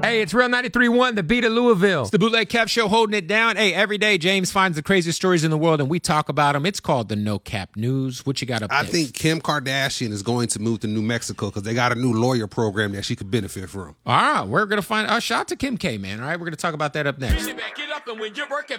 Hey, it's Real 93.1, the beat of Louisville. It's the Bootleg Kev Show holding it down. Hey, every day James finds the craziest stories in the world and we talk about them. It's called the No Cap News. What you got up I next? think Kim Kardashian is going to move to New Mexico because they got a new lawyer program that she could benefit from. All right, we're going to find shout out to Kim K, man. All right, we're going to talk about that up next. Back it up, and when you're working